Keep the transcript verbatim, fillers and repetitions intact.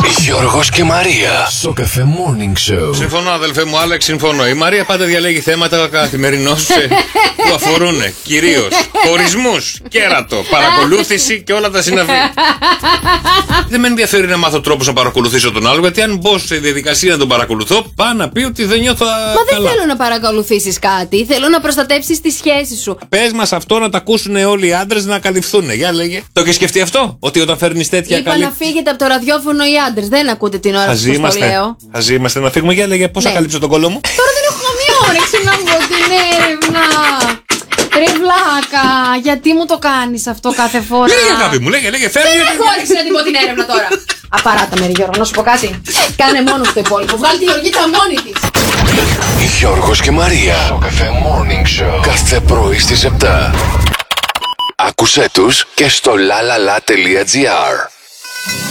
Γιώργος και Μαρία στο Cafe Morning Show. Συμφωνώ, αδελφέ μου, Άλεξ, συμφωνώ. Η Μαρία πάντα διαλέγει θέματα καθημερινώς που αφορούν κυρίως χωρισμούς, κέρατο, παρακολούθηση και όλα τα συναφή. Δεν με ενδιαφέρει να μάθω τρόπους να παρακολουθήσω τον άλλο, γιατί αν μπω σε διαδικασία να τον παρακολουθώ, πάω να πει ότι δεν νιώθω. Μα δεν καλά. Θέλω να παρακολουθήσεις κάτι. Θέλω να προστατεύσεις τη σχέση σου. Πες μας αυτό να τα ακούσουν όλοι οι άντρες να καλυφθούν. Για λέγε. Το έχεις σκεφτεί αυτό, ότι όταν φέρνεις τέτοια Είπα καλή. να φύγετε από το ραδιόφωνο οι άντρες. Δεν ακούτε την ώρα που σας το λέω. Χαζοί είμαστε να φύγουμε. Για λέγε, πώς θα Ναι. καλύψω τον κόλλο μου. Τώρα δεν έχω καμία όρεξη να βγω την έρευνα. Ρε βλάκα, γιατί μου το κάνεις αυτό κάθε φορά? Λέγε, αγάπη μου, λέγε, λέγε, φέρνει. Δεν έχω όρεξη να την πω την έρευνα τώρα. Απαράτα με, ρε Γιώργο, να σου πω κάτι. Κάνε μόνο το υπόλοιπο. Βγάλει τη Γεωργίτσα μόνη της. Γιώργος και Μαρία στο Cafe Morning Show. Κάθε πρωί στις επτά. Άκουσέ τους και στο lalala.gr.